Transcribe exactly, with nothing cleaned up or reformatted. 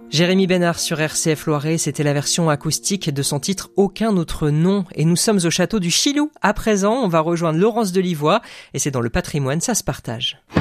Jérémy Bénard sur R C F Loiret, c'était la version acoustique de son titre Aucun autre nom. Et nous sommes au château du Chilou. À présent, on va rejoindre Laurence Delivoye et c'est dans le patrimoine, ça se partage.